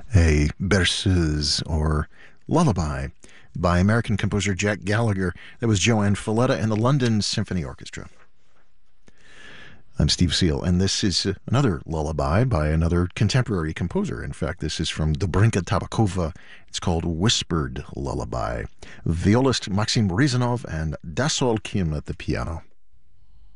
A berceuse or lullaby by American composer Jack Gallagher. That was Joanne Falletta and the London Symphony Orchestra. I'm Steve Seal, and this is another lullaby by another contemporary composer. In fact, this is from Dobrinka Tabakova. It's called Whispered Lullaby. Violist Maxim Rizanov and Dasol Kim at the piano.